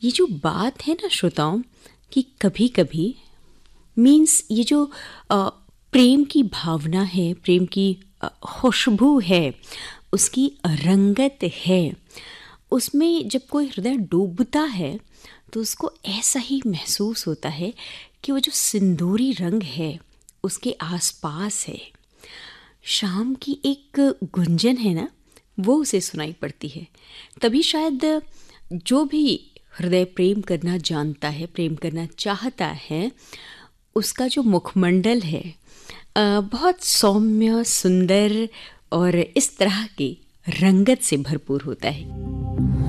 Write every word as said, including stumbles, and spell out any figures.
ये जो बात है ना श्रोताओं कि कभी कभी मीन्स ये जो अ, प्रेम की भावना है, प्रेम की अ, खुशबू है, उसकी रंगत है, उसमें जब कोई हृदय डूबता है तो उसको ऐसा ही महसूस होता है कि वो जो सिंदूरी रंग है उसके आसपास है। शाम की एक गुंजन है ना, वो उसे सुनाई पड़ती है। तभी शायद जो भी हृदय प्रेम करना जानता है, प्रेम करना चाहता है, उसका जो मुखमंडल है अ, बहुत सौम्य, सुंदर और इस तरह की रंगत से भरपूर होता है।